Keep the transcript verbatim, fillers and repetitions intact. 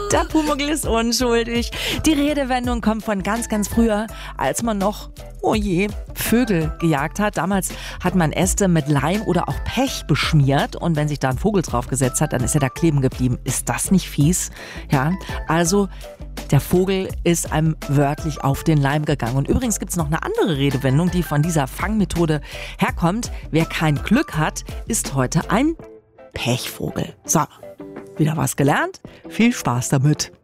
Der Pumuckl ist unschuldig. Die Redewendung kommt von ganz, ganz früher, als man noch, oh je, Vögel gejagt hat. Damals hat man Äste mit Leim oder auch Pech beschmiert und wenn sich da ein Vogel drauf gesetzt hat, dann ist er da kleben geblieben. Ist das nicht fies? Ja, also der Vogel ist einem wörtlich auf den Leim gegangen. Und übrigens gibt es noch eine andere Redewendung, die von dieser Fangmethode herkommt. Wer kein Glück hat, ist heute ein Pechvogel. So, wieder was gelernt. Viel Spaß damit.